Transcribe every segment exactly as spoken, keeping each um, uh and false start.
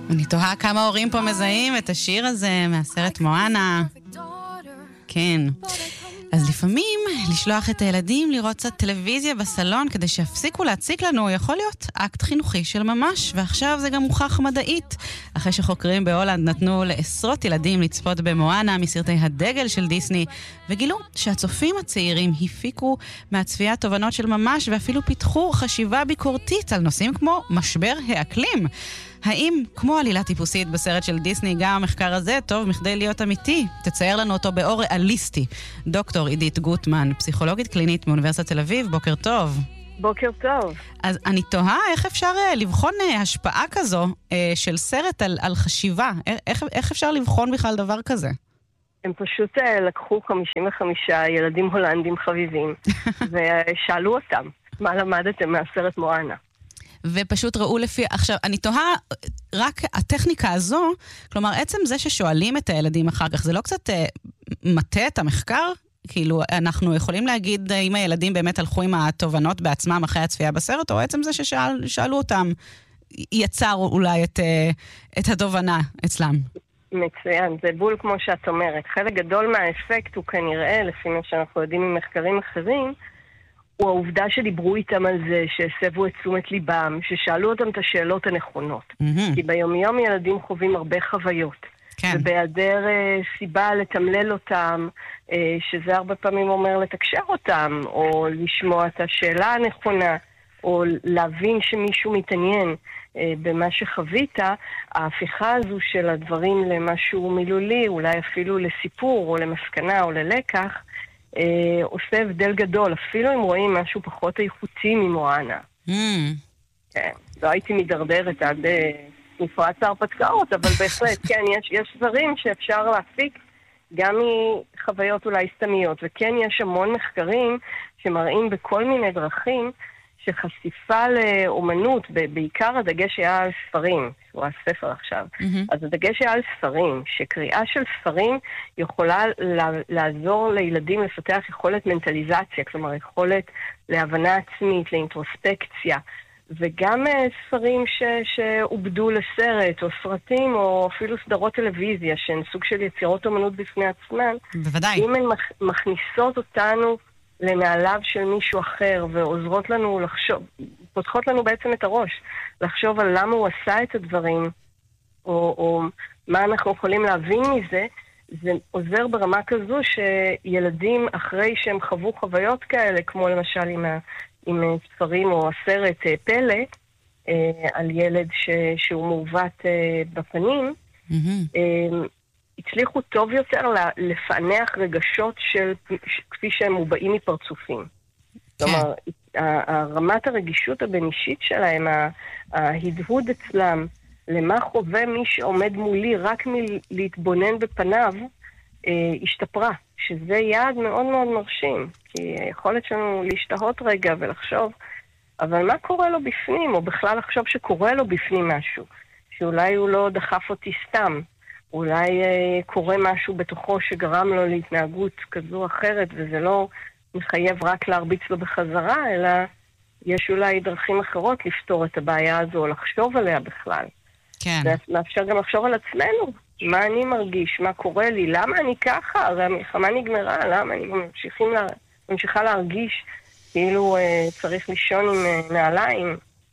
אני תוהה כמה הורים פה מזהים את השיר הזה מהסרט מואנה. כן. אז לפעמים לשלוח את הילדים לראות קצת טלוויזיה בסלון כדי שיפסיקו להציק לנו יכול להיות אקט חינוכי של ממש, ועכשיו זה גם מוכח מדעית. אחרי שחוקרים בהולנד נתנו לעשרות ילדים לצפות במואנה מסרטי הדגל של דיסני, וגילו שהצופים הצעירים הפיקו מהצפייה תובנות של ממש ואפילו פיתחו חשיבה ביקורתית על נושאים כמו משבר האקלים. האם, כמו עלילה טיפוסית בסרט של דיסני, גם המחקר הזה טוב מכדי להיות אמיתי? תצייר לנו אותו באור ריאליסטי. דוקטור עידית גוטמן, פסיכולוגית קלינית מאוניברסיטת תל אביב, בוקר טוב. בוקר טוב. אז אני תוהה איך אפשר לבחון השפעה כזו של סרט על, על חשיבה. איך, איך אפשר לבחון בכלל דבר כזה? הם פשוט לקחו חמישים וחמישה ילדים הולנדים חביבים ושאלו אותם מה למדתם מהסרט מואנה. ופשוט ראו לפי... עכשיו, אני תוהה, רק הטכניקה הזו, כלומר, עצם זה ששואלים את הילדים אחר כך, זה לא קצת אה, מטה את המחקר? כאילו, אנחנו יכולים להגיד אם הילדים באמת הלכו עם התובנות בעצמם אחרי הצפייה בסרט, או עצם זה ששאלו אותם, יצר אולי את, אה, את התובנה אצלם? מצוין, זה בול כמו שאת אומרת. חלק גדול מהאפקט הוא כנראה, לפי מה שאנחנו יודעים ממחקרים אחרים, הוא העובדה שדיברו איתם על זה, שהסבו את תשומת ליבם, ששאלו אותם את השאלות הנכונות. Mm-hmm. כי ביומיום ילדים חווים הרבה חוויות. כן. ובהיעדר uh, סיבה לתמלל אותם, uh, שזה הרבה פעמים אומר לתקשר אותם, או לשמוע את השאלה הנכונה, או להבין שמישהו מתעניין uh, במה שחווית, ההפיכה הזו של הדברים למשהו מילולי, אולי אפילו לסיפור, או למסקנה, או ללקח, אה, עושה הבדל גדול, אפילו אם רואים משהו פחות איכותי ממואנה. Mm. כן, לא הייתי מדרדרת עד אה, מפרץ ההרפתקאות, אבל בהחלט, כן, יש, יש דברים שאפשר להפיק גם מחוויות אולי סתמיות, וכן יש המון מחקרים שמראים בכל מיני דרכים שחשיפה לאומנות, בעיקר הדגש היה על ספרים, שהוא הספר עכשיו, mm-hmm. אז הדגש היה על ספרים, שקריאה של ספרים יכולה לעזור לילדים לפתח יכולת מנטליזציה, כלומר יכולת להבנה עצמית, לאינטרוספקציה, וגם ספרים ש, שעובדו לסרט, או סרטים, או אפילו סדרות טלוויזיה, שהן סוג של יצירות אומנות בפני עצמן. בוודאי. אם הן מכניסות אותנו לנעליו של מישהו אחר, ועוזרות לנו לחשוב, פותחות לנו בעצם את הראש, לחשוב על למה הוא עשה את הדברים, או, או מה אנחנו יכולים להבין מזה, זה עוזר ברמה כזו שילדים אחרי שהם חוו חוויות כאלה, כמו למשל עם, ה, עם ספרים או הסרט פלא, אה, על ילד ש, שהוא מעוות אה, בפנים, mm-hmm. אה, הצליחו טוב יותר לפענח רגשות של, כפי שהם מובעים מפרצופים. זאת אומרת, רמת הרגישות הבין-אישית שלהם, ההדהוד אצלם, למה חווה מי שעומד מולי רק מלהתבונן בפניו, השתפרה, שזה יעד מאוד מאוד מרשים, כי היכולת שלנו להשתהות רגע ולחשוב, אבל מה קורה לו בפנים, או בכלל לחשוב שקורה לו בפנים משהו, שאולי הוא לא דחף אותי סתם, אולי אה, קורה משהו בתוכו שגרם לו להתנהגות כזו או אחרת, וזה לא מחייב רק להרביץ לו בחזרה, אלא יש אולי דרכים אחרות לפתור את הבעיה הזו, או לחשוב עליה בכלל. כן. ומאפשר גם לחשוב על עצמנו, מה אני מרגיש, מה קורה לי, למה אני ככה, הרי המלחמה נגמרה, למה אני ממשיכים לה, ממשיכה להרגיש כאילו אה, צריך לישון עם אה, נעליים.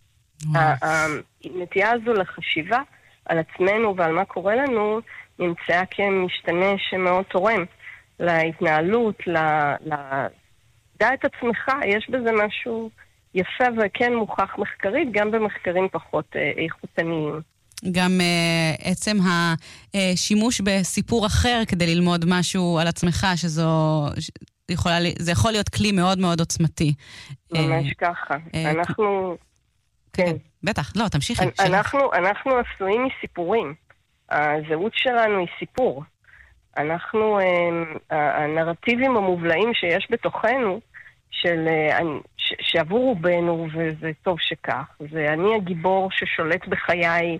הנטייה הזו לחשיבה, על עצמנו ועל מה קורה לנו, נמצאה כמשתנה שמאוד תורם להתנהלות, לדע את עצמך, יש בזה משהו יפה וכן מוכח מחקרית, גם במחקרים פחות איכותניים. גם uh, עצם השימוש בסיפור אחר כדי ללמוד משהו על עצמך, שזו... יכולה, זה יכול להיות כלי מאוד מאוד עוצמתי. ממש ככה. אנחנו... כן. בטח, לא, תמשיכי. אנחנו, אנחנו עשויים מסיפורים. הזהות שלנו היא סיפור. אנחנו, הנרטיבים המובלעים שיש בתוכנו, של, שעבור רובנו, וזה טוב שכך, זה אני הגיבור ששולט בחיי,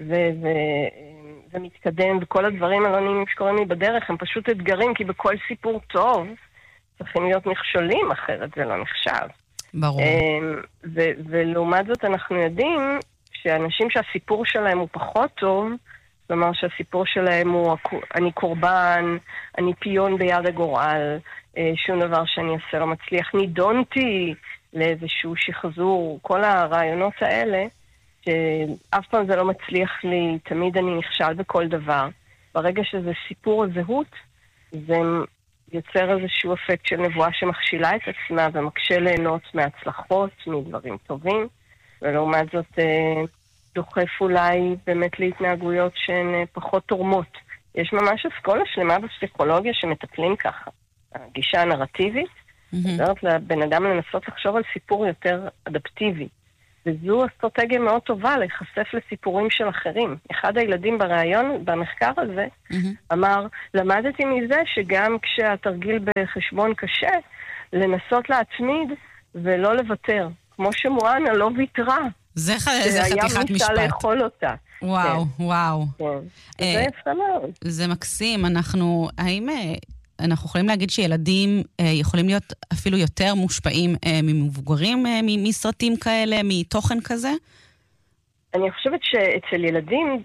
ומתקדם, וכל הדברים הלא שקורים לי בדרך, הם פשוט אתגרים, כי בכל סיפור טוב צריכים להיות מכשולים, אחרת זה לא נחשב. ברור. ו- ולעומת זאת אנחנו יודעים שאנשים שהסיפור שלהם הוא פחות טוב, כלומר שהסיפור שלהם הוא אני קורבן, אני פיון ביד הגורל, שום דבר שאני אעשה לא מצליח, נידונתי לאיזשהו שחזור, כל הרעיונות האלה, שאף פעם זה לא מצליח לי, תמיד אני נכשל בכל דבר. ברגע שזה סיפור הזהות, זה יוצר איזשהו אפקט של נבואה שמכשילה את עצמה ומקשה ליהנות מהצלחות, מדברים טובים, ולעומת זאת דוחף אולי באמת להתנהגויות שהן פחות תורמות. יש ממש אסכולה שלמה בפסיכולוגיה שמטפלים ככה. הגישה הנרטיבית, עוזרת לבן אדם לנסות לחשוב על סיפור יותר אדפטיבי. וזו אסטרטגיה מאוד טובה להיחשף לסיפורים של אחרים. אחד הילדים בראיון, במחקר הזה, אמר, למדתי מזה שגם כשהתרגיל בחשבון קשה, לנסות להתמיד ולא לוותר. כמו שמואנה לא ויתרה. זה חתיכת משפט. היה לאכול אותה. וואו, וואו. זה יפה מאוד. זה מקסים. אנחנו, האם אנחנו יכולים להגיד שילדים יכולים להיות אפילו יותר מושפעים ממבוגרים, מסרטים כאלה, מתוכן כזה? אני חושבת שאצל ילדים,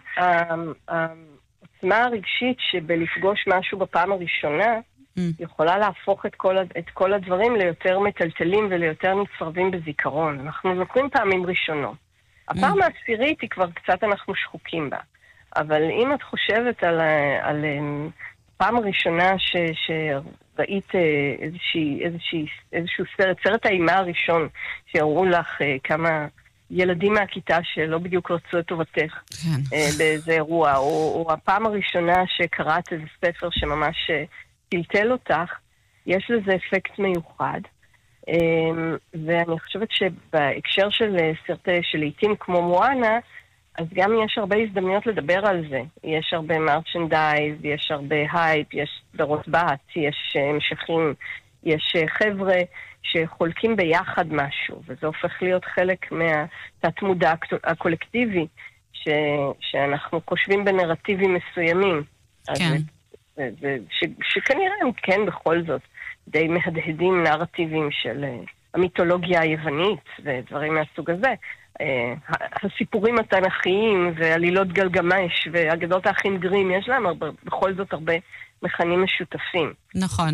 העוצמה הרגשית שבלפגוש משהו בפעם הראשונה, יכולה להפוך את כל, את כל הדברים ליותר מטלטלים וליותר נצרבים בזיכרון. אנחנו זוכרים פעמים ראשונות. הפעם העשירית היא כבר קצת אנחנו שחוקים בה. אבל אם את חושבת על, על פעם הראשונה ש, שראית איזושהי, איזושהי, איזשהו סרט, סרט האימה הראשון, שהראו לך כמה ילדים מהכיתה שלא בדיוק רצו את טובתך באיזה אירוע, או, או הפעם הראשונה שקראת איזה ספר שממש טלטל אותך, יש לזה אפקט מיוחד. ואני חושבת שבהקשר של סרטי שלעיתים כמו מואנה, אז גם יש הרבה הזדמנויות לדבר על זה. יש הרבה מרצ'נדייז, יש הרבה הייפ, יש סדרות בת, יש המשכים, יש חבר'ה שחולקים ביחד משהו, וזה הופך להיות חלק מהתת-מודע הקולקטיבי, ש, שאנחנו חושבים בנרטיבים מסוימים. כן. אז, ש, ש, שכנראה הם כן בכל זאת די מהדהדים נרטיבים של uh, המיתולוגיה היוונית ודברים מהסוג הזה. Uh, הסיפורים התנ"כיים ועלילות גלגמש ואגדות האחים גרים, יש להם הרבה, בכל זאת הרבה מכנים משותפים. נכון.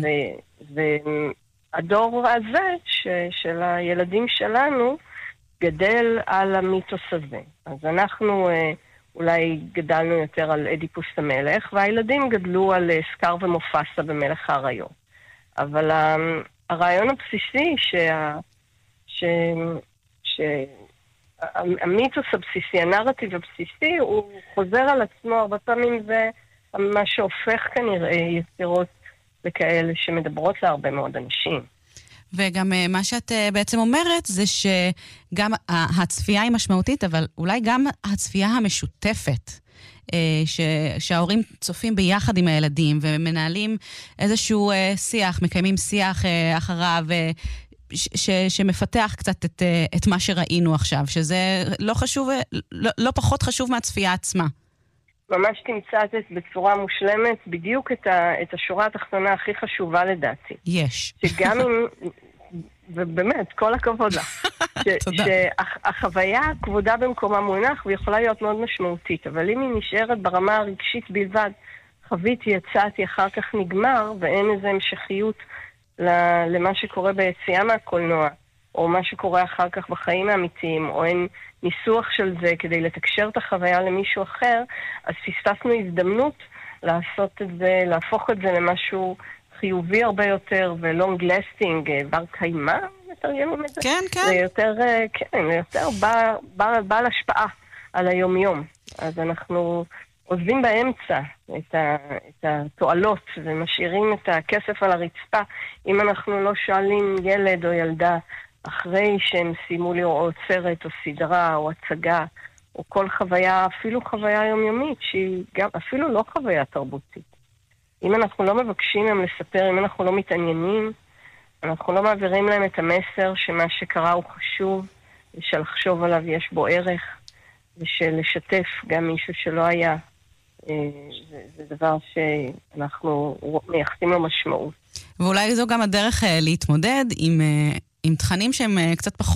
והדור הזה ש, של הילדים שלנו גדל על המיתוס הזה. אז אנחנו uh, אולי גדלנו יותר על אדיפוס המלך, והילדים גדלו על uh, סקר ומופסה במלך האריות. אבל הרעיון הבסיסי שה, ש, ש, המיתוס הבסיסי, הנרטיב הבסיסי, הוא חוזר על עצמו, הרבה פעמים זה מה שהופך כנראה יצירות לכאלה שמדברות להרבה מאוד אנשים. וגם מה שאת בעצם אומרת זה שגם הצפייה היא משמעותית, אבל אולי גם הצפייה המשותפת, ש, שההורים צופים ביחד עם הילדים ומנהלים איזשהו שיח, מקיימים שיח אחריו, ש, ש, שמפתח קצת את, את מה שראינו עכשיו, שזה לא חשוב, לא, לא פחות חשוב מהצפייה עצמה. ממש תמצאת בצורה מושלמת בדיוק את, ה, את השורה התחתונה הכי חשובה לדעתי. יש. שגם אם, ובאמת, כל הכבוד לה. שהחוויה כבודה במקומה מונח ויכולה להיות מאוד משמעותית, אבל אם היא נשארת ברמה הרגשית בלבד, חוויתי, יצאתי, אחר כך נגמר, ואין איזו המשכיות למה שקורה ביציאה מהקולנוע, או מה שקורה אחר כך בחיים האמיתיים, או אין ניסוח של זה כדי לתקשר את החוויה למישהו אחר, אז פספסנו הזדמנות לעשות את זה, להפוך את זה למשהו חיובי הרבה יותר, ולונג לסטינג, בר קיימה, מתרגמים את זה. כן, כן. זה יותר, כן, יותר בא, בא, בעל השפעה על היום-יום. אז אנחנו עוזבים באמצע את, ה, את התועלות, ומשאירים את הכסף על הרצפה, אם אנחנו לא שואלים ילד או ילדה, אחרי שהם סיימו לראות סרט או סדרה או הצגה, או כל חוויה, אפילו חוויה יומיומית, שהיא גם, אפילו לא חוויה תרבותית. אם אנחנו לא מבקשים להם לספר, אם אנחנו לא מתעניינים, אנחנו לא מעבירים להם את המסר שמה שקרה הוא חשוב, ושלחשוב עליו יש בו ערך, ושלשתף גם מישהו שלא היה. זה, זה דבר שאנחנו מייחסים לו משמעות. ואולי זו גם הדרך להתמודד עם, עם תכנים שהם קצת פחות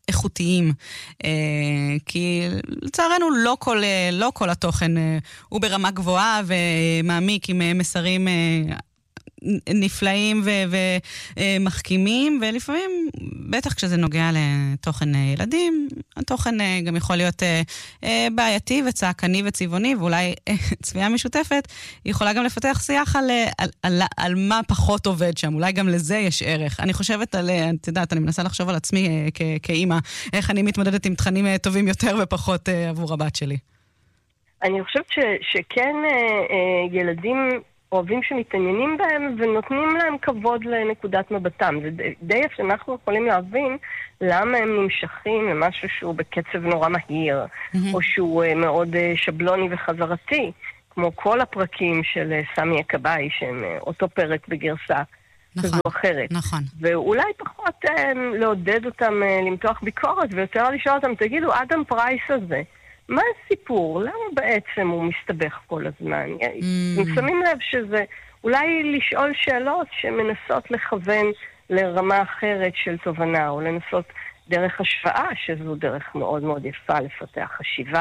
איכותיים, כי לצערנו לא כל, לא כל התוכן הוא ברמה גבוהה ומעמיק עם מסרים נפלאים ומחכימים, ולפעמים, בטח כשזה נוגע לתוכן ילדים, התוכן גם יכול להיות בעייתי וצעקני וצבעוני, ואולי צביעה משותפת יכולה גם לפתח שיח על, על, על, על מה פחות עובד שם, אולי גם לזה יש ערך. אני חושבת על, את יודעת, אני מנסה לחשוב על עצמי כ, כאימא, איך אני מתמודדת עם תכנים טובים יותר ופחות עבור הבת שלי. אני חושבת ש, שכן ילדים אוהבים שמתעניינים בהם ונותנים להם כבוד לנקודת מבטם. זה די יפה שאנחנו יכולים להבין למה הם נמשכים למשהו שהוא בקצב נורא מהיר, mm-hmm. או שהוא מאוד שבלוני וחזרתי, כמו כל הפרקים של סמי הכבאי, שהם אותו פרק בגרסה נכון, כזו אחרת. נכון. ואולי פחות לעודד אותם למתוח ביקורת, ויותר לשאול אותם, תגידו, אדם פרייס הזה, מה הסיפור? למה בעצם הוא מסתבך כל הזמן? Mm. הם שמים לב שזה אולי לשאול שאלות שמנסות לכוון לרמה אחרת של תובנה, או לנסות דרך השוואה, שזו דרך מאוד מאוד יפה לפתח חשיבה.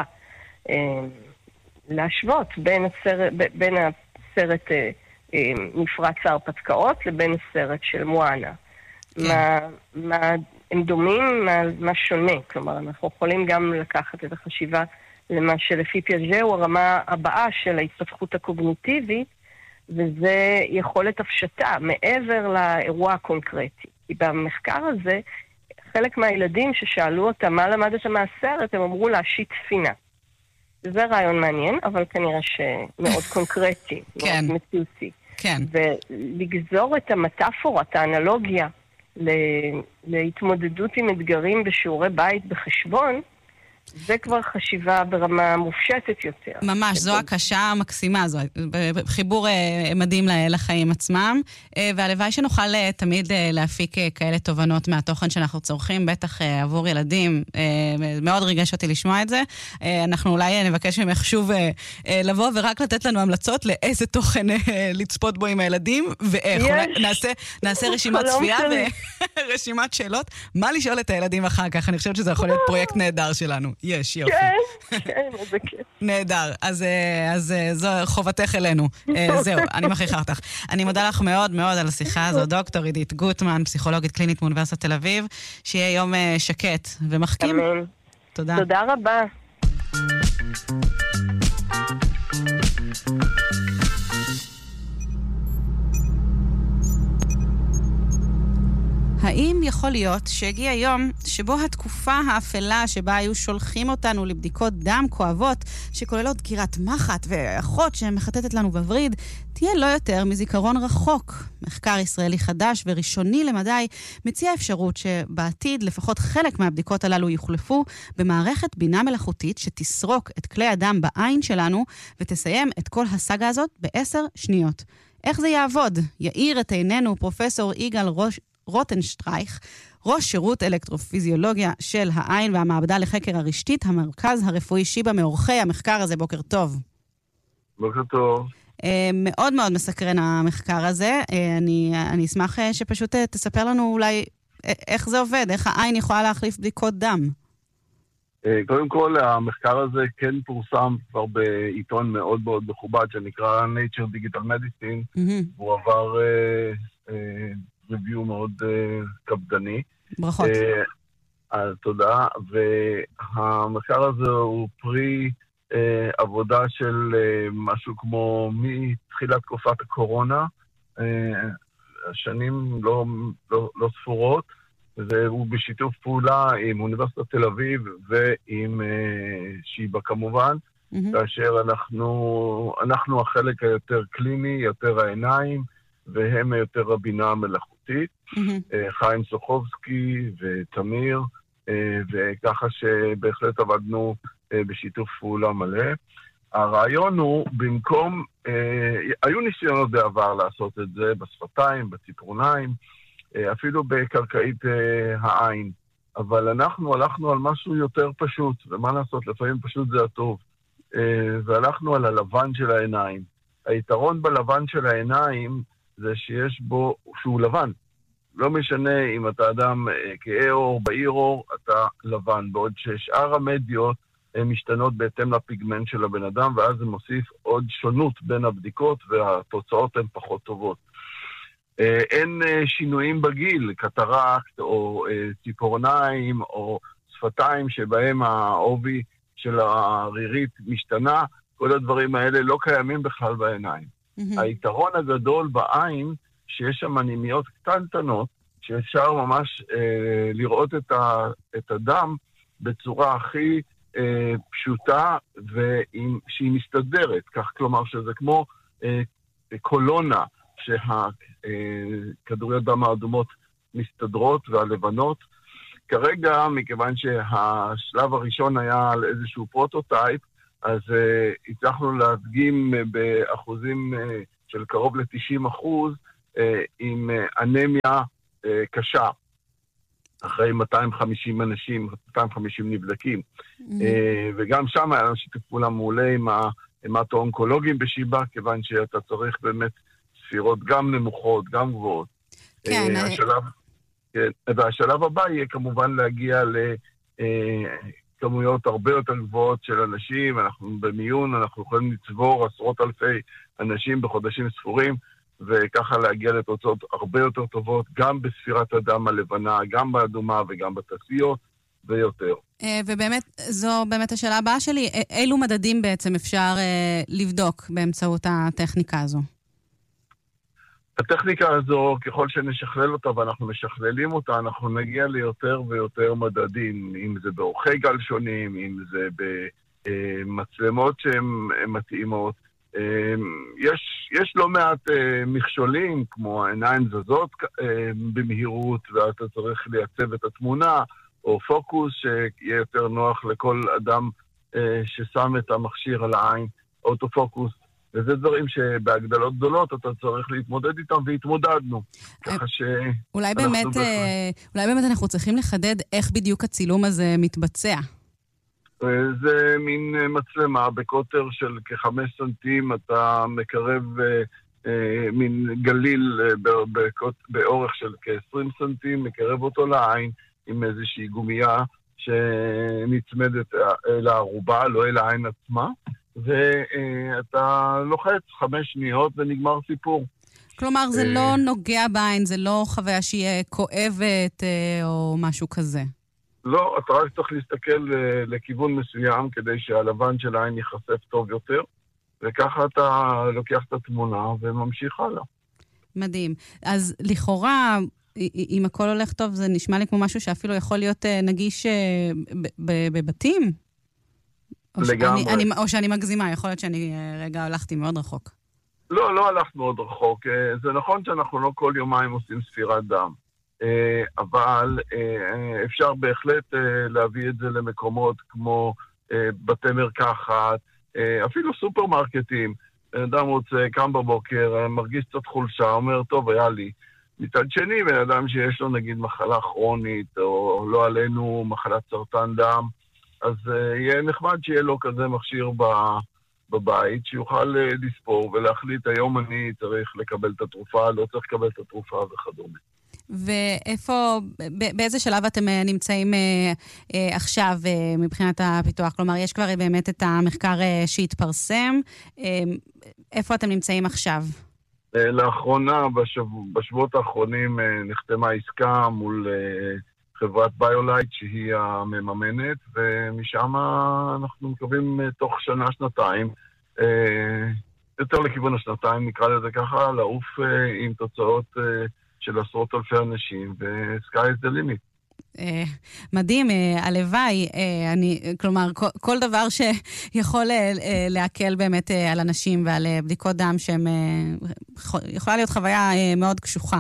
להשוות בין הסרט, בין הסרט מפרץ ההרפתקאות לבין הסרט של מואנה. Okay. מה, מה הם דומים, מה, מה שונה. כלומר, אנחנו יכולים גם לקחת את החשיבה למה שלפי פיאז'ה הוא הרמה הבאה של ההתפתחות הקוגניטיבית, וזה יכולת הפשטה מעבר לאירוע הקונקרטי. כי במחקר הזה, חלק מהילדים ששאלו אותם מה למדת מהסרט, הם אמרו להשיט ספינה. זה רעיון מעניין, אבל כנראה שמאוד קונקרטי, כן. מאוד מציאותי. כן. ולגזור את המטאפורה, את האנלוגיה, להתמודדות עם אתגרים בשיעורי בית בחשבון, זה כבר חשיבה ברמה מופשטת יותר. ממש, זו הקשה המקסימה, זו חיבור מדהים לחיים עצמם, והלוואי שנוכל תמיד להפיק כאלה תובנות מהתוכן שאנחנו צורכים, בטח עבור ילדים. מאוד ריגש אותי לשמוע את זה. אנחנו אולי נבקש ממך שוב לבוא ורק לתת לנו המלצות לאיזה תוכן לצפות בו עם הילדים, ואיך. נעשה, נעשה רשימת צפייה ורשימת שאלות. מה לשאול את הילדים אחר כך? אני חושבת שזה יכול להיות פרויקט נהדר שלנו. יש, יופי. כן, כן, זה כיף. נהדר, אז, אז זו חובתך אלינו. זהו, אני מכריחה אותך. אני מודה לך מאוד מאוד על השיחה הזו, דוקטור עידית גוטמן, פסיכולוגית קלינית מאוניברסיטת תל אביב, שיהיה יום שקט ומחכים. אמן. תודה. תודה רבה. האם יכול להיות שהגיע יום שבו התקופה האפלה שבה היו שולחים אותנו לבדיקות דם כואבות שכוללות דקירת מחט ואחות שמחטטת לנו בווריד, תהיה לא יותר מזיכרון רחוק. מחקר ישראלי חדש וראשוני למדי מציע אפשרות שבעתיד לפחות חלק מהבדיקות הללו יוחלפו במערכת בינה מלאכותית שתסרוק את כלי הדם בעין שלנו ותסיים את כל הסאגה הזאת בעשר שניות. איך זה יעבוד? יאיר את עינינו פרופסור יגאל ראש רוטנשטרייך, ראש שירות אלקטרופיזיולוגיה של העין והמעבדה לחקר הרשתית, המרכז הרפואי שיבא, מאורחי המחקר הזה. בוקר טוב. בוקר טוב. מאוד מאוד מסקרן המחקר הזה. אני, אני אשמח שפשוט תספר לנו אולי איך זה עובד, איך העין יכולה להחליף בדיקות דם. קודם כל, המחקר הזה כן פורסם כבר בעיתון מאוד מאוד מכובד, שנקרא Nature Digital Medicine. Mm-hmm. הוא עבר אה, אה, ריוויו מאוד uh, קפדני. ברכות. Uh, אז תודה. והמחקר הזה הוא פרי uh, עבודה של uh, משהו כמו מתחילת תקופת הקורונה. Uh, השנים לא, לא, לא ספורות. והוא בשיתוף פעולה עם אוניברסיטת תל אביב ועם uh, שיבא כמובן. Mm-hmm. כאשר אנחנו, אנחנו החלק היותר קליני, יותר העיניים, והם יותר הבינה המלאכותית, mm-hmm. חיים סוחובסקי ותמיר, וככה שבהחלט עבדנו בשיתוף פעולה מלא. הרעיון הוא, במקום, היו ניסיונות בעבר לעשות את זה בשפתיים, בציפורניים, אפילו בקרקעית העין, אבל אנחנו הלכנו על משהו יותר פשוט, ומה לעשות, לפעמים פשוט זה הטוב, והלכנו על הלבן של העיניים. היתרון בלבן של העיניים זה שיש בו, שהוא לבן, לא משנה אם אתה אדם כהה עור, בהיר עור, אתה לבן, בעוד ששאר המדיות הן משתנות בהתאם לפיגמנט של הבן אדם, ואז זה מוסיף עוד שונות בין הבדיקות, והתוצאות הן פחות טובות. אין שינויים בגיל, קטרקט או ציפורניים או שפתיים שבהם העובי של הרירית משתנה, כל הדברים האלה לא קיימים בכלל בעיניים. Mm-hmm. היתרון הגדול בעין, שיש שם נימיות קטנטנות, שאפשר ממש אה, לראות את, ה, את הדם בצורה הכי אה, פשוטה, ועם, שהיא מסתדרת, כך כלומר שזה כמו אה, קולונה, שהכדוריות דם האדומות מסתדרות והלבנות. כרגע, מכיוון שהשלב הראשון היה על איזשהו פרוטוטייפ, אז uh, הצלחנו להדגים uh, באחוזים uh, של קרוב ל-תשעים אחוז uh, עם uh, אנמיה uh, קשה, אחרי מאתיים וחמישים אנשים, מאתיים וחמישים נבדקים. Mm-hmm. Uh, וגם שם היה לנו שיתוף פעולה מעולה עם ההמטו-אונקולוגים בשיבא, כיוון שאתה צריך באמת ספירות גם נמוכות, גם גבוהות. כן. Uh, השלב, כן. והשלב הבא יהיה כמובן להגיע ל... Uh, כמויות הרבה יותר גבוהות של אנשים, אנחנו במיון, אנחנו יכולים לצבור עשרות אלפי אנשים בחודשים ספורים, וככה להגיע לתוצאות הרבה יותר טובות, גם בספירת הדם הלבנה, גם באדומה וגם בתעשיות, ויותר. ובאמת, זו באמת השאלה הבאה שלי, אילו מדדים בעצם אפשר לבדוק באמצעות הטכניקה הזו? הטכניקה הזו, ככל שנשכלל אותה ואנחנו משכללים אותה, אנחנו נגיע ליותר ויותר מדדים, אם זה באורכי גל שונים, אם זה במצלמות שהן מתאימות. יש, יש לא מעט מכשולים, כמו העיניים זזות במהירות, ואתה צריך לייצב את התמונה, או פוקוס שיהיה יותר נוח לכל אדם ששם את המכשיר על העין, אוטופוקוס. וזה דברים שבהגדלות גדולות אתה צריך להתמודד איתם, והתמודדנו. ככה ש... אולי באמת, אולי באמת אנחנו צריכים לחדד איך בדיוק הצילום הזה מתבצע. זה מין מצלמה בקוטר של כחמש סנטים, אתה מקרב מין גליל באורך של כ-עשרים סנטים, מקרב אותו לעין עם איזושהי גומייה שנצמדת לערובה, לא אל העין עצמה. ואתה לוחץ חמש שניות ונגמר סיפור. כלומר, זה לא נוגע בעין, זה לא חוויה שהיא כואבת או משהו כזה. לא, אתה רק צריך להסתכל לכיוון מסוים כדי שהלבן של העין ייחשף טוב יותר, וככה אתה לוקח את התמונה וממשיך הלאה. מדהים. אז לכאורה, אם הכל הולך טוב, זה נשמע לי כמו משהו שאפילו יכול להיות נגיש בבתים? לגמרי. אני, אני, או שאני מגזימה, יכול להיות שאני רגע הלכתי מאוד רחוק. לא, לא הלכנו מאוד רחוק. זה נכון שאנחנו לא כל יומיים עושים ספירת דם, אבל אפשר בהחלט להביא את זה למקומות כמו בתי מרקחת, אפילו סופרמרקטים. אדם רוצה, קם בבוקר, מרגיש קצת חולשה, אומר, טוב, היה לי. מצד שני, בן אדם שיש לו נגיד מחלה כרונית, או לא עלינו מחלת סרטן דם, אז uh, יהיה נחמד שיהיה לו כזה מכשיר בבית, שיוכל uh, לספור ולהחליט היום אני צריך לקבל את התרופה, לא צריך לקבל את התרופה וכדומה. ואיפה, באיזה שלב אתם נמצאים uh, uh, עכשיו uh, מבחינת הפיתוח? כלומר, יש כבר באמת את המחקר uh, שהתפרסם. Uh, איפה אתם נמצאים עכשיו? Uh, לאחרונה, בשבוע, בשבועות האחרונים, uh, נחתמה עסקה מול... Uh, חברת ביולייט שהיא המממנת, ומשם אנחנו מקווים תוך שנה, שנתיים, יותר לכיוון השנתיים, נקרא לזה ככה, לעוף עם תוצאות של עשרות אלפי אנשים, ו-sky is the limit. מדהים, הלוואי, אני, כלומר, כל דבר שיכול להקל באמת על אנשים ועל בדיקות דם שהם, יכולה להיות חוויה מאוד קשוחה.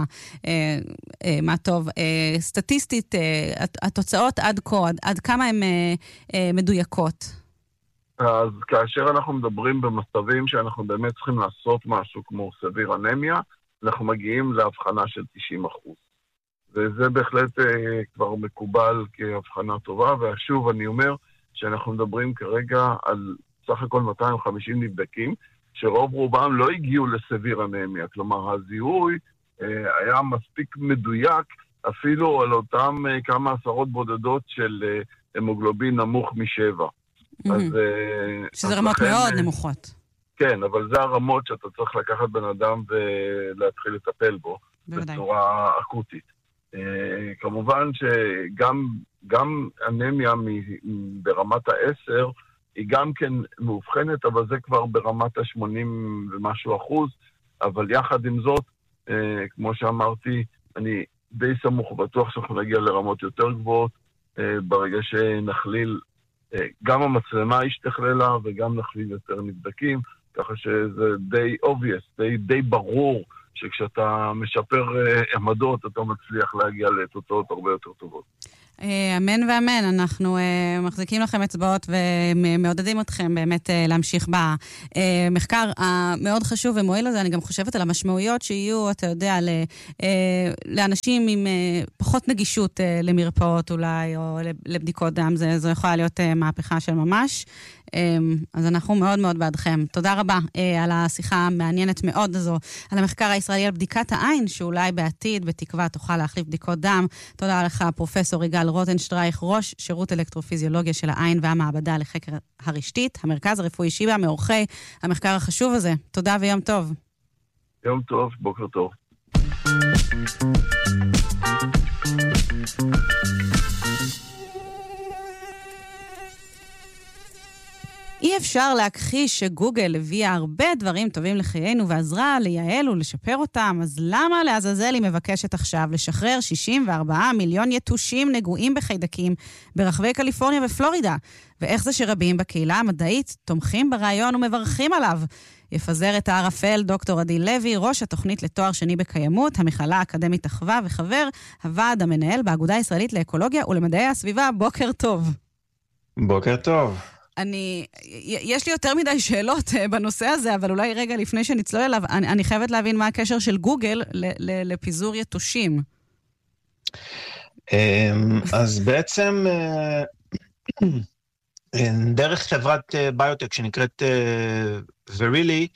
מה טוב, סטטיסטית, התוצאות עד כה, עד כמה הן מדויקות? אז כאשר אנחנו מדברים במצבים שאנחנו באמת צריכים לעשות משהו כמו סביר אנמיה, אנחנו מגיעים להבחנה של תשעים אחוז. וזה בהחלט אה, כבר מקובל כהבחנה טובה, ושוב אני אומר שאנחנו מדברים כרגע על סך הכל מאתיים וחמישים נבדקים, שרוב רובם לא הגיעו לסביר אנמיה, כלומר הזיהוי היה מספיק מדויק, אפילו על אותם כמה עשרות בודדות של המוגלובין נמוך משבע. שזה רמות מאוד נמוכות. כן, אבל זה הרמות שאתה צריך לקחת בן אדם ולהתחיל לטפל בו בצורה אקוטית. כמובן שגם גם אנמיה ברמת העשר היא גם כן מאובחנת, אבל זה כבר ברמת ה-שמונים ומשהו אחוז, אבל יחד עם זאת, כמו שאמרתי, אני די סמוך ובטוח שאנחנו נגיע לרמות יותר גבוהות, ברגע שנחליל, גם המצלמה השתכללה וגם נחליל יותר נבדקים, ככה שזה די obvious, די, די ברור שכשאתה משפר עמדות, אתה מצליח להגיע לתוצאות הרבה יותר טובות. אמן ואמן, אנחנו מחזיקים לכם אצבעות ומעודדים אתכם באמת להמשיך במחקר המאוד חשוב ומועיל הזה. אני גם חושבת על המשמעויות שיהיו, אתה יודע, לאנשים עם פחות נגישות למרפאות אולי, או לבדיקות דם, זו יכולה להיות מהפכה של ממש. אז אנחנו מאוד מאוד בעדכם. תודה רבה על השיחה המעניינת מאוד הזו, על המחקר הישראלי על בדיקת העין, שאולי בעתיד, בתקווה, תוכל להחליף בדיקות דם. תודה לך, פרופסור יגאל רוטנשטרייך, ראש שירות אלקטרופיזיולוגיה של העין והמעבדה לחקר הרשתית, המרכז הרפואי שיבא, מעורכי המחקר החשוב הזה. תודה ויום טוב. יום טוב, בוקר טוב. אי אפשר להכחיש שגוגל הביאה הרבה דברים טובים לחיינו ועזרה לייעל ולשפר אותם, אז למה לעזאזל היא מבקשת עכשיו לשחרר שישים וארבעה מיליון יתושים נגועים בחיידקים ברחבי קליפורניה ופלורידה? ואיך זה שרבים בקהילה המדעית תומכים ברעיון ומברכים עליו? יפזר את הערפל דוקטור עדי לוי, ראש התוכנית לתואר שני בקיימות, המכללה האקדמית אחווה וחבר הוועד המנהל באגודה הישראלית לאקולוגיה ולמדעי הסביבה. בוקר טוב. בוקר טוב. אני, יש לי יותר מדי שאלות בנושא הזה, אבל אולי רגע לפני שנצלול אליו, אני, אני חייבת להבין מה הקשר של גוגל ל, ל, לפיזור יתושים. אז בעצם דרך חברת ביוטק שנקראת ורילי,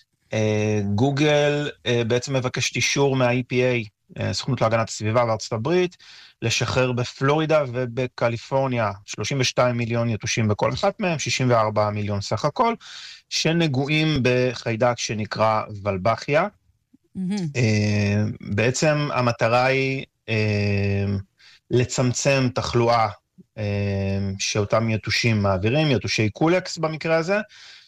גוגל בעצם מבקשת אישור מה-אי פי איי, סוכנות להגנת הסביבה בארצות הברית, לשחרר בפלורידה ובקליפורניה שלושים ושניים מיליון יתושים בכל אחת מהם, שישים וארבעה מיליון סך הכל, שנגועים בחיידק שנקרא ולבחיה. Mm-hmm. בעצם המטרה היא לצמצם תחלואה שאותם יתושים מעבירים, יתושי קולקס במקרה הזה,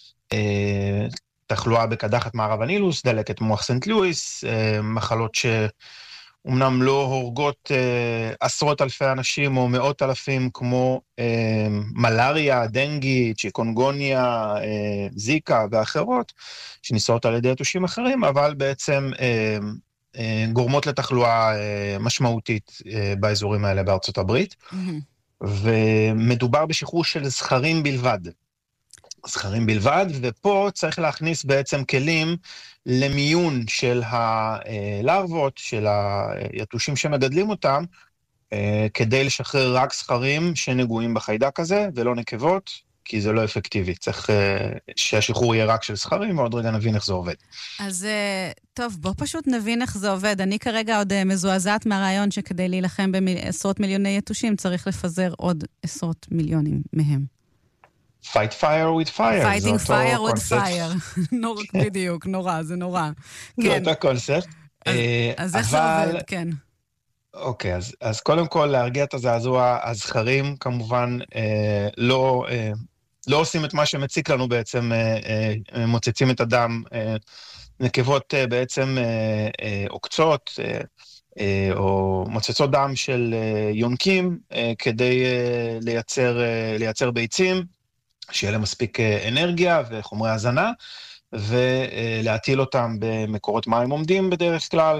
תחלואה בקדחת מערב הנילוס, דלקת מוח סנט לואיס, מחלות ש... אמנם לא הורגות אה, עשרות אלפי אנשים או מאות אלפים כמו אה, מלריה, דנגי, צ'יקונגוניה, אה, זיקה ואחרות, שניסות על ידי יתושים אחרים, אבל בעצם אה, אה, גורמות לתחלואה אה, משמעותית אה, באזורים האלה בארצות הברית. Mm-hmm. ומדובר בשחרור של זכרים בלבד. זכרים בלבד, ופה צריך להכניס בעצם כלים למיון של הלרוות, של היתושים שמגדלים אותם, כדי לשחרר רק זכרים שנגועים בחיידק הזה, ולא נקבות, כי זה לא אפקטיבי. צריך שהשחרור יהיה רק של זכרים, ועוד רגע נבין איך זה עובד. אז טוב, בוא פשוט נבין איך זה עובד. אני כרגע עוד מזועזעת מהרעיון שכדי להילחם בעשרות מיליוני יתושים, צריך לפזר עוד עשרות מיליונים מהם. Fight fire with fire. Fighting fire with fire. נורא, בדיוק, נורא, זה נורא. זה אותו קונספט. אז איך זה עובד, כן. אוקיי, אז קודם כל להרגיע את הזעזוע, הזכרים כמובן לא עושים את מה שמציק לנו בעצם, מוצצים את הדם, נקבות בעצם עוקצות, או מוצצות דם של יונקים, כדי לייצר ביצים, שיהיה להם מספיק אנרגיה וחומרי הזנה, ולהטיל אותם במקורות מים עומדים בדרך כלל,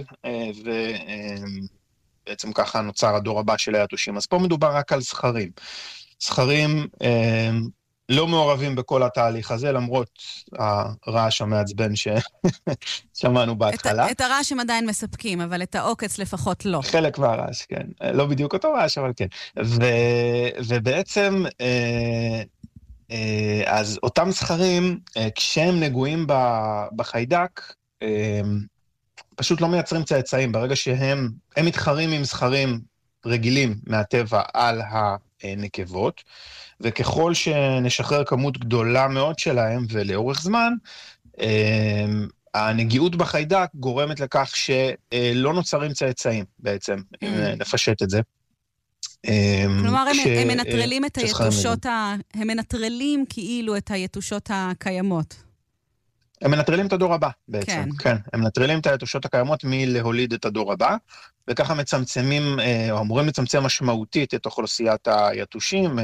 ובעצם ככה נוצר הדור הבא של היתושים. אז פה מדובר רק על זכרים. זכרים לא מעורבים בכל התהליך הזה, למרות הרעש המעצבן ששמענו בהתחלה. את הרעש הם עדיין מספקים, אבל את העוקץ לפחות לא. חלק מהרעש, כן. לא בדיוק אותו רעש, אבל כן. ובעצם... אז אותם זכרים, כשהם נגועים בחיידק, פשוט לא מייצרים צאצאים, ברגע שהם הם מתחרים עם זכרים רגילים מהטבע על הנקבות, וככל שנשחרר כמות גדולה מאוד שלהם ולאורך זמן, הנגיעות בחיידק גורמת לכך שלא נוצרים צאצאים בעצם, אם נפשט את זה. כלומר, הם מנטרלים את היתושות, הם מנטרלים כאילו את היתושות הקיימות. הם מנטרלים את הדור הבא בעצם, כן. הם מנטרלים את היתושות הקיימות מלהוליד את הדור הבא, וככה מצמצמים, או אמורים לצמצם משמעותית את אוכלוסיית היתושים.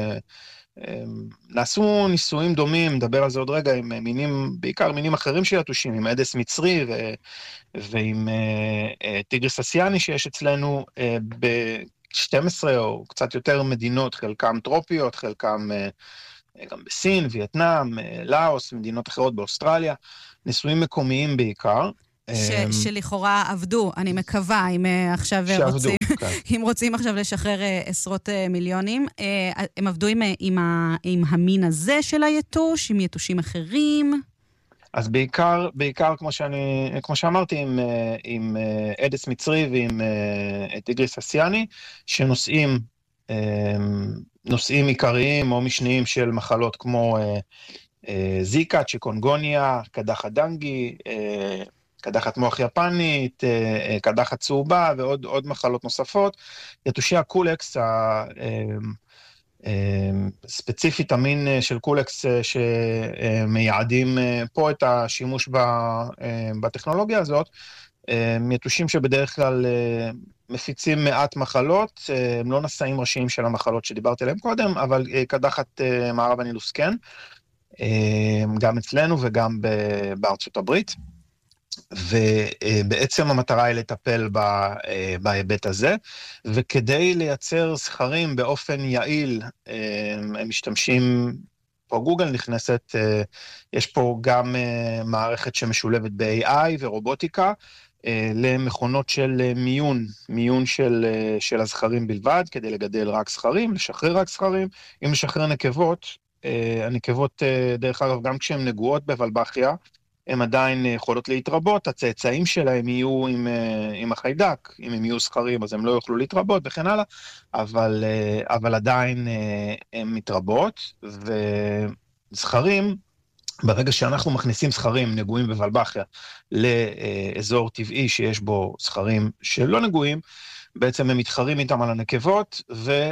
נעשו ניסויים דומים, נדבר על זה עוד רגע, עם מינים, בעיקר מינים אחרים של יתושים, עם אדס מצרי ו- ועם טיגריס אסיאני שיש אצלנו ב-שתים עשרה או קצת יותר מדינות, חלקם טרופיות, חלקם גם בסין, וייטנאם, לאוס, מדינות אחרות באוסטרליה, ניסויים מקומיים בעיקר. ש- שלכאורה עבדו, אני מקווה, אם עכשיו רוצים, אם רוצים עכשיו לשחרר עשרות מיליונים, הם עבדו עם, עם, ה, עם המין הזה של היתוש, עם יתושים אחרים? אז בעיקר, בעיקר כמו שאני, כמו שאמרתי, עם, עם אדס מצרי ועם טיגריס אסיאני, שנושאים, נושאים עיקריים או משניים של מחלות כמו זיקה, צ'יקונגוניה, קדחת דנגי, קדחת מוח יפנית, קדחת צהובה ועוד עוד מחלות נוספות. יתושי הקולקס, ספציפית המין של קולקס שמייעדים פה את השימוש בטכנולוגיה הזאת, יתושים שבדרך כלל מפיצים מעט מחלות, הם לא נשאים ראשיים של המחלות שדיברתי עליהם קודם, אבל קדחת מערב הנילוס כן, גם אצלנו וגם בארצות הברית. ובעצם המטרה היא לטפל בהיבט הזה, וכדי לייצר זכרים באופן יעיל, הם משתמשים, פה גוגל נכנסת, יש פה גם מערכת שמשולבת ב-איי איי ורובוטיקה, למכונות של מיון, מיון של, של הזכרים בלבד, כדי לגדל רק זכרים, לשחרר רק זכרים, אם לשחרר נקבות, הנקבות דרך אגב גם כשהן נגועות בוולבחיה, הן עדיין יכולות להתרבות, הצאצאים שלהם יהיו עם, עם החיידק, אם הם יהיו זכרים אז הם לא יוכלו להתרבות וכן הלאה, אבל, אבל עדיין הם מתרבות, וזכרים, ברגע שאנחנו מכניסים זכרים נגועים בוולבחיה לאזור טבעי שיש בו זכרים שלא נגועים, בעצם הם מתחרים איתם על הנקבות, ו...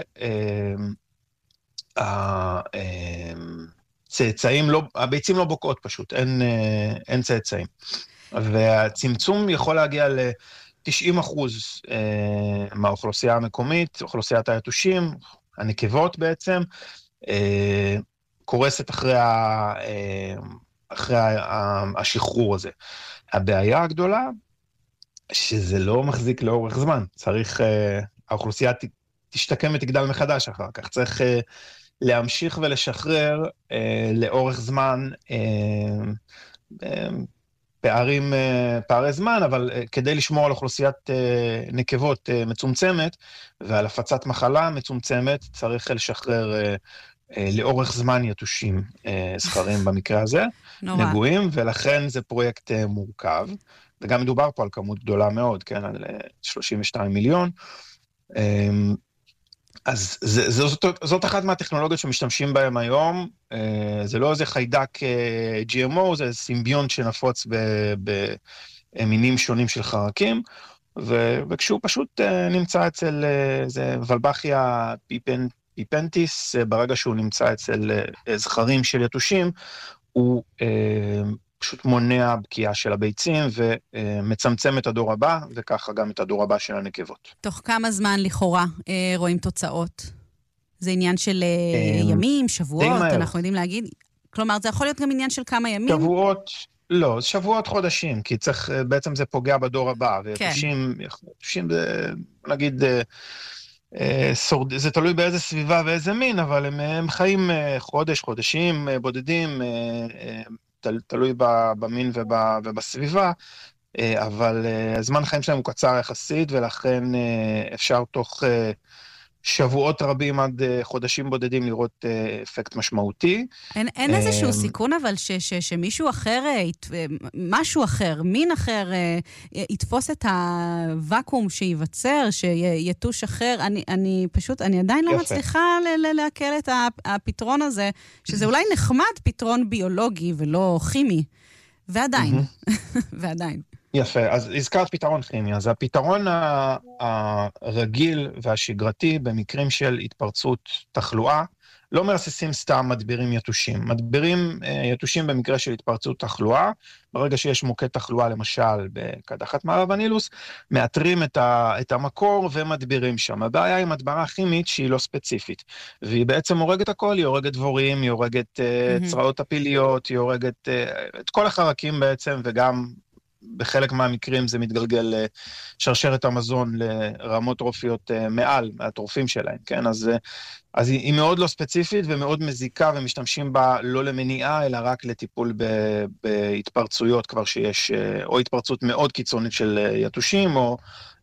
צאצאים לא, הביצים לא בוקעות פשוט, אין, אין צאצאים. והצמצום יכול להגיע ל-תשעים אחוז מהאוכלוסייה המקומית, אוכלוסיית היתושים, הנקבות בעצם, קורסת אחרי, ה, אחרי השחרור הזה. הבעיה הגדולה, שזה לא מחזיק לאורך זמן, צריך, האוכלוסייה תשתקם ותגדל מחדש אחר כך, צריך להמשיך ולשחרר אה, לאורך זמן אה, אה, פערים, אה, פערי זמן, אבל אה, כדי לשמור על אוכלוסיית אה, נקבות אה, מצומצמת, ועל הפצת מחלה מצומצמת, צריך לשחרר אה, אה, לאורך זמן יתושים אה, זכרים במקרה הזה, נורא. נגועים, ולכן זה פרויקט אה, מורכב, וגם מדובר פה על כמות גדולה מאוד, כן, על אה, שלושים ושניים מיליון, אה, אז זה, זאת, זאת אחת מהטכנולוגיות שמשתמשים בהם היום, זה לא איזה חיידק ג'י אם או, זה סימביונט שנפוץ במינים שונים של חרקים, ו, וכשהוא פשוט נמצא אצל זה ולבחיה פיפנ, פיפנטיס, ברגע שהוא נמצא אצל זכרים של יתושים, הוא פשוט מונע בקיעה של הביצים ומצמצם את הדור הבא, וככה גם את הדור הבא של הנקבות. תוך כמה זמן לכאורה רואים תוצאות? זה עניין של ימים, שבועות, אנחנו יודעים להגיד? כלומר, זה יכול להיות גם עניין של כמה ימים? שבועות, לא, שבועות חודשים, כי צריך, בעצם זה פוגע בדור הבא, ויתושים, יתושים, נגיד, זה תלוי באיזה סביבה ואיזה מין, אבל הם, הם חיים חודש, חודשים בודדים, תלוי במין ובסביבה, אבל הזמן החיים שלהם הוא קצר יחסית, ולכן אפשר תוך שבועות רבים עד חודשים בודדים לראות אפקט משמעותי. אין, אין איזשהו סיכון אבל ש, ש, שמישהו אחר, משהו אחר, מין אחר, יתפוס את הוואקום שייווצר, שיתוש אחר. אני, אני פשוט, אני עדיין לא מצליחה להקל את הפתרון הזה, שזה אולי נחמד פתרון ביולוגי ולא כימי. ועדיין, ועדיין. יפה, אז הזכרת פתרון כימי, אז הפתרון הרגיל והשגרתי במקרים של התפרצות תחלואה, לא מרססים סתם מדבירים יתושים. מדבירים יתושים במקרה של התפרצות תחלואה, ברגע שיש מוקד תחלואה למשל בקדחת מערב הנילוס, מאתרים את, ה, את המקור ומדבירים שם. הבעיה היא מדברה כימית שהיא לא ספציפית, והיא בעצם הורגת הכל, היא הורגת דבורים, היא הורגת mm-hmm. צרעות הפיליות, היא הורגת את כל החרקים בעצם, וגם בחלק מהמקרים זה מתגלגל שרשרת המזון לרמות טרופיות מעל מהטרופים שלהם, כן? אז, אז היא, היא מאוד לא ספציפית ומאוד מזיקה, ומשתמשים בה לא למניעה, אלא רק לטיפול ב, בהתפרצויות כבר שיש, או התפרצות מאוד קיצונית של יתושים, או,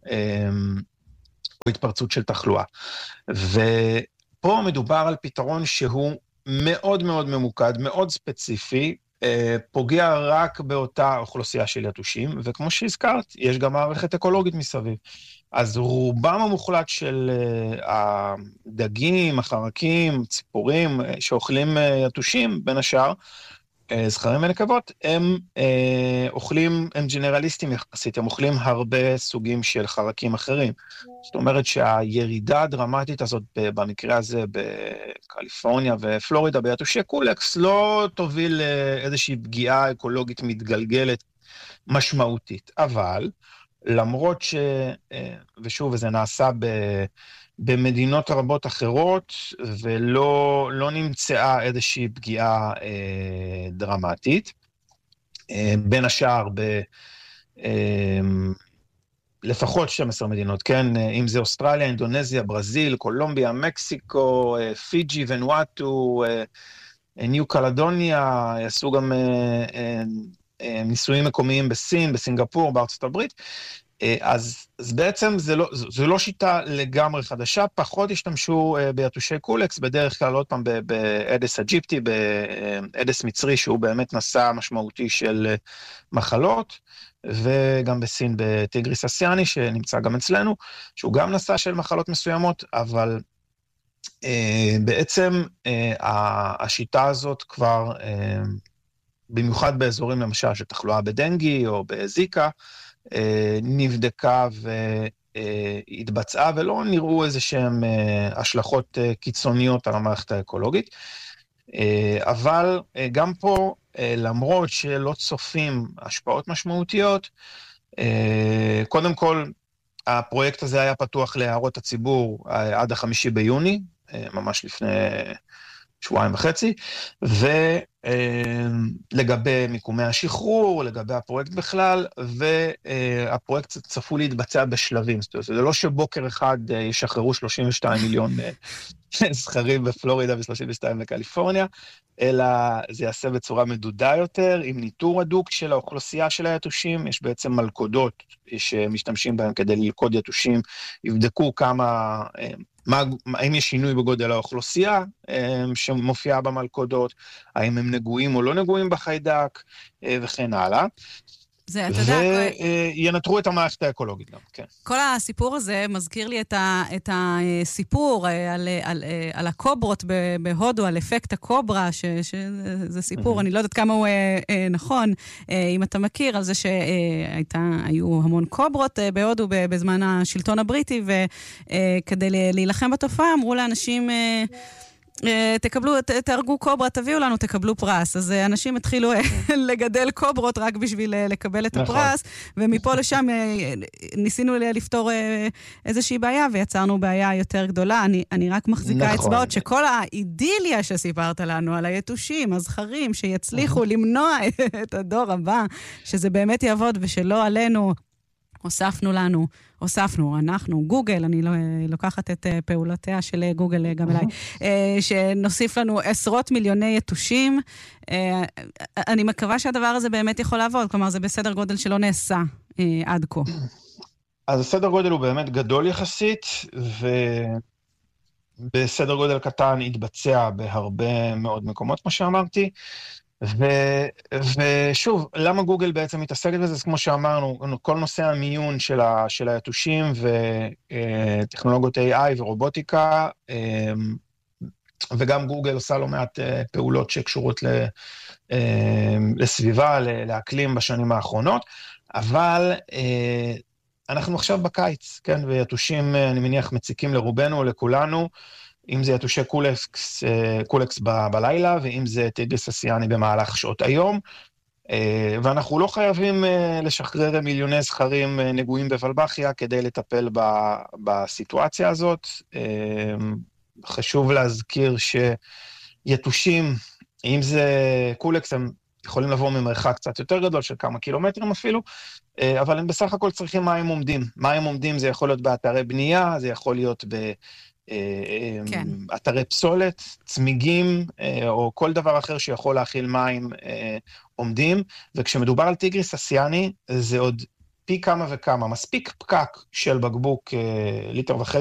או התפרצות של תחלואה. ופה מדובר על פתרון שהוא מאוד מאוד ממוקד, מאוד ספציפי, פוגע רק באותה אוכלוסייה של יתושים, וכמו שהזכרת, יש גם מערכת אקולוגית מסביב. אז רובם המוחלט של הדגים, החרקים, ציפורים, שאוכלים יתושים, בין השאר, זכרים ונקבות, הם אוכלים, הם ג'נרליסטים יחסית, הם אוכלים הרבה סוגים של חרקים אחרים. זאת אומרת שהירידה הדרמטית הזאת, במקרה הזה בקליפורניה ופלורידה, ביתושי קולקס, לא תוביל לאיזושהי פגיעה אקולוגית מתגלגלת משמעותית. אבל, למרות ש... ושוב, וזה נעשה ב... במדינות רבות אחרות, ולא לא נמצאה איזושהי פגיעה אה, דרמטית. אה, בין השאר, ב, אה, לפחות שתים עשרה מדינות, כן? אם זה אוסטרליה, אינדונזיה, ברזיל, קולומביה, מקסיקו, אה, פיג'י, ונואטו, אה, ניו קלדוניה, יעשו גם אה, אה, אה, ניסויים מקומיים בסין, בסינגפור, בארצות הברית. אז, אז בעצם זה לא, זה לא שיטה לגמרי חדשה, פחות השתמשו ביתושי קולקס, בדרך כלל עוד פעם באדס אג'יפטי, באדס מצרי, שהוא באמת נשא משמעותי של מחלות, וגם בסין בטיגריס אסיאני, שנמצא גם אצלנו, שהוא גם נשא של מחלות מסוימות, אבל בעצם השיטה הזאת כבר, במיוחד באזורים למשל של תחלואה בדנגי או בזיקה, נבדקה והתבצעה, ולא נראו איזה שהן השלכות קיצוניות על המערכת האקולוגית. אבל גם פה, למרות שלא צופים השפעות משמעותיות, קודם כל, הפרויקט הזה היה פתוח להערות הציבור עד החמישי ביוני, ממש לפני שבועיים וחצי, ולגבי מיקומי השחרור, לגבי הפרויקט בכלל, והפרויקט צפוי להתבצע בשלבים. זאת אומרת, זה לא שבוקר אחד ישחררו שלושים ושתיים מיליון זכרים בפלורידה ו-שלושים ושתיים בקליפורניה, אלא זה יעשה בצורה מדודה יותר, עם ניטור הדוק של האוכלוסייה של היתושים. יש בעצם מלכודות שמשתמשים בהם כדי ללכוד יתושים, יבדקו כמה... מה, האם יש שינוי בגודל האוכלוסייה שמופיעה במלכודות, האם הם נגועים או לא נגועים בחיידק, וכן הלאה. זה, אתה יודע... וינטרו את המערכת האקולוגית גם, כן. כל הסיפור הזה מזכיר לי את, ה, את הסיפור על, על, על הקוברות בהודו, על אפקט הקוברה, ש, שזה סיפור, אני לא יודעת כמה הוא נכון, אם אתה מכיר, על זה שהיו המון קוברות בהודו בזמן השלטון הבריטי, וכדי להילחם בתופעה, אמרו לאנשים... תקבלו, תארגו קוברה, תביאו לנו, תקבלו פרס. אז אנשים התחילו לגדל קוברות רק בשביל לקבל את הפרס, ומפה לשם ניסינו לפתור איזושהי בעיה, ויצרנו בעיה יותר גדולה. אני, אני רק מחזיקה אצבעות שכל האידיליה שסיפרת לנו על היתושים, הזכרים, שיצליחו למנוע את הדור הבא, שזה באמת יעבוד, ושלא עלינו... הוספנו לנו, הוספנו, אנחנו, גוגל, אני לא, לוקחת את פעולותיה של גוגל גם אליי, שנוסיף לנו עשרות מיליוני יתושים. אני מקווה שהדבר הזה באמת יכול לעבוד, כלומר זה בסדר גודל שלא נעשה עד כה. אז הסדר גודל הוא באמת גדול יחסית, בסדר גודל קטן התבצע בהרבה מאוד מקומות, כמו שאמרתי, ו, ושוב, למה גוגל בעצם מתעסקת בזה? אז כמו שאמרנו, כל נושא המיון של, ה, של היתושים וטכנולוגיות איי איי ורובוטיקה, וגם גוגל עושה לא מעט פעולות שקשורות ל, לסביבה, לאקלים בשנים האחרונות, אבל אנחנו עכשיו בקיץ, כן? ויתושים, אני מניח, מציקים לרובנו או לכולנו, אם זה יתושי קולקס, קולקס ב- בלילה, ואם זה טיגריס אסיאני במהלך שעות היום, ואנחנו לא חייבים לשחרר מיליוני זכרים נגועים בוולבחיה כדי לטפל ב- בסיטואציה הזאת. חשוב להזכיר שיתושים, אם זה קולקס, הם יכולים לבוא ממרחק קצת יותר גדול, של כמה קילומטרים אפילו, אבל הם בסך הכל צריכים מים עומדים. מים עומדים זה יכול להיות באתרי בנייה, זה יכול להיות ב... כן. אתרי פסולת, צמיגים, או כל דבר אחר שיכול להכיל מים עומדים, וכשמדובר על טיגריס אסיאני, זה עוד פי כמה וכמה, מספיק פקק של בקבוק ליטר וחצי,